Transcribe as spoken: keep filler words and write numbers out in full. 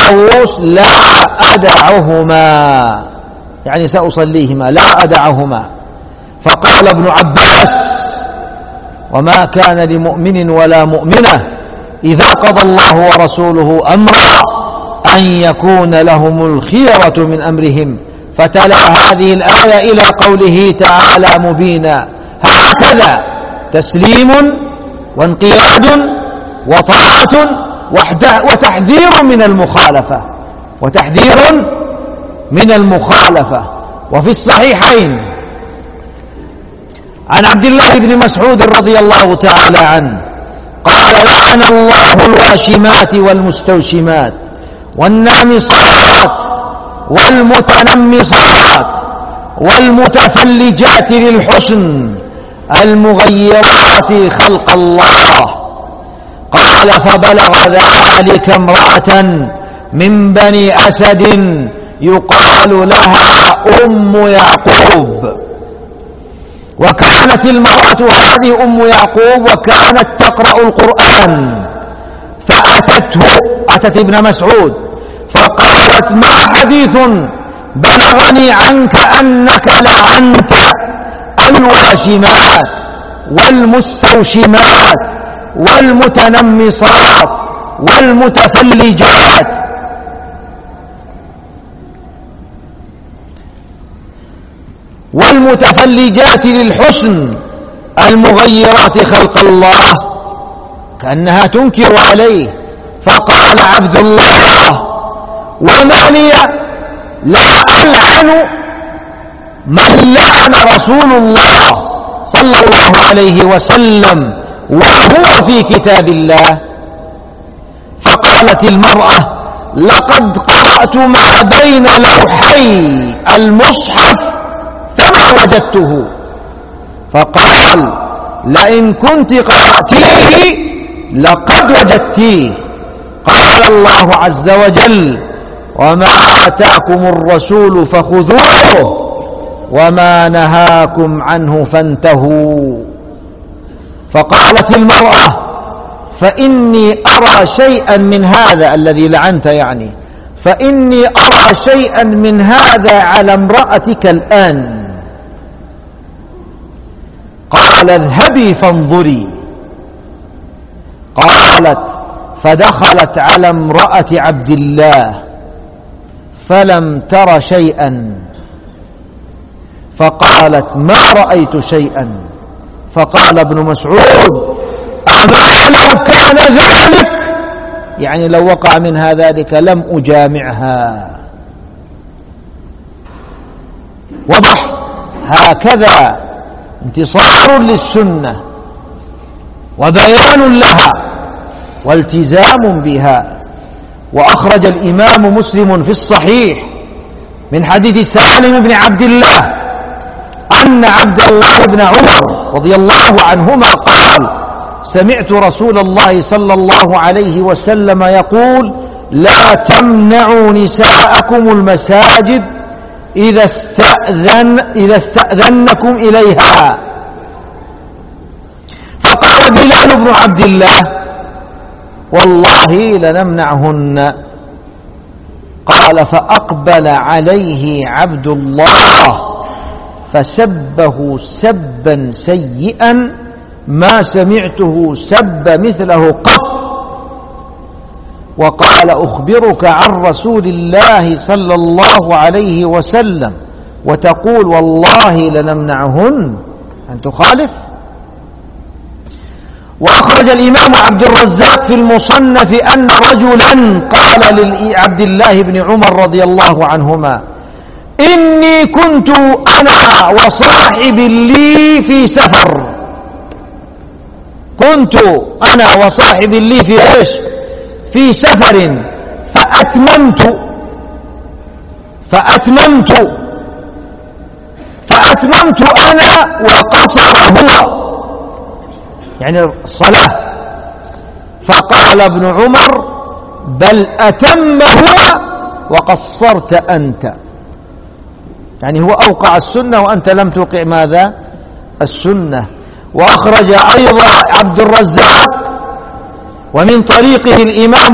طاووس لا أدعهما، يعني سأصليهما لا أدعهما. فقال ابن عباس: وما كان لمؤمن ولا مؤمنة إذا قضى الله ورسوله أمرا أن يكون لهم الخيرة من أمرهم، فتلا هذه الآية إلى قوله تعالى مبينا. هكذا تسليم وانقياد وطاعة وتحذير من المخالفة وتحذير من المخالفة. وفي الصحيحين عن عبد الله بن مسعود رضي الله تعالى عنه قال: لعن الله الواشمات والمستوشمات والنامصات والمتنمصات والمتفلجات للحسن المغيرات خلق الله. قال: فبلغ ذلك امرأة من بني أسد يقال لها أم يعقوب، وكانت المرأة هذه أم يعقوب وكانت تقرأ القرآن، فأتته أتت ابن مسعود فقالت: ما حديث بلغني عنك أنك لعنت الواشمات والمستوشمات والمتنمصات والمتفلجات. والمتفلجات للحسن المغيرات خلق الله، كأنها تنكر عليه. فقال عبد الله: وما لي لا ألعن من لعن رسول الله صلى الله عليه وسلم وهو في كتاب الله. فقالت المرأة: لقد قرأت ما بين لوحي المصحف فما وجدته. فقال: لئن كنت قرأتيه لقد وجدتيه. قال الله عز وجل: وما آتاكم الرسول فخذوه وما نهاكم عنه فانتهوا. فقالت المرأة: فإني أرى شيئا من هذا الذي لعنت، يعني فإني أرى شيئا من هذا على امرأتك الآن. قال: اذهبي فانظري. قالت: فدخلت على امرأة عبد الله فلم تر شيئا، فقالت: ما رأيت شيئا. فقال ابن مسعود: أما لو كان ذلك، يعني لو وقع منها ذلك لم أجامعها. وضح؟ هكذا انتصار للسنة وبيان لها والتزام بها. وأخرج الإمام مسلم في الصحيح من حديث سالم بن عبد الله أن عبد الله بن عمر رضي الله عنهما قال: سمعت رسول الله صلى الله عليه وسلم يقول: لا تمنعوا نساءكم المساجد إذا استأذن إذا استأذنكم إليها. فقال بلال بن عبد الله: والله لنمنعهن. قال: فأقبل عليه عبد الله فسبه سبا سيئا ما سمعته سب مثله قط، وقال: أخبرك عن رسول الله صلى الله عليه وسلم وتقول والله لنمنعهن، أن تخالف. وأخرج الإمام عبد الرزاق في المصنف أن رجلا قال لعبد الله بن عمر رضي الله عنهما: إني كنت أنا وصاحب لي في سفر كنت أنا وصاحب لي في إيش في سفر فأتممت فأتممت فأتممت أنا وقصر هو، يعني الصلاة. فقال ابن عمر: بل أتم هو وقصرت أنت، يعني هو أوقع السنة وأنت لم توقع ماذا؟ السنة. وأخرج أيضا عبد الرزاق ومن طريقه الإمام